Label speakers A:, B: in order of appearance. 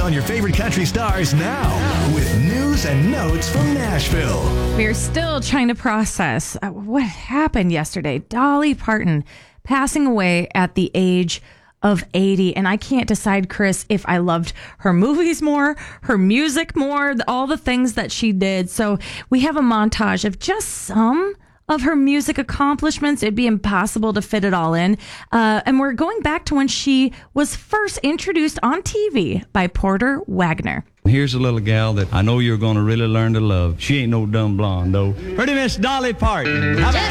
A: on your favorite country stars now with news and notes from Nashville.
B: We're still trying to process what happened yesterday. Dolly Parton passing away at the age of 80. And I can't decide, Chris, if I loved her movies more, her music more, all the things that she did. So we have a montage of just some of her music accomplishments. It'd be impossible to fit it all in. And we're going back to when she was first introduced on TV by Porter Wagoner.
C: Here's a little gal that I know you're going to really learn to love. She ain't no dumb blonde, though. Pretty Miss Dolly Parton. How about